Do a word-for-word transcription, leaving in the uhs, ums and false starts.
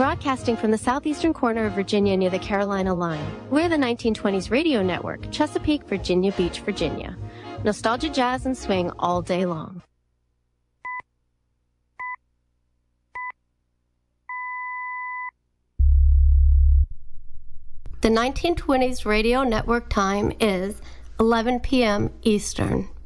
Broadcasting from the southeastern corner of Virginia near the Carolina line, we're the nineteen twenties Radio Network, Chesapeake, Virginia Beach, Virginia. Nostalgia, jazz, and swing all day long. The nineteen twenties Radio Network time is eleven p m Eastern.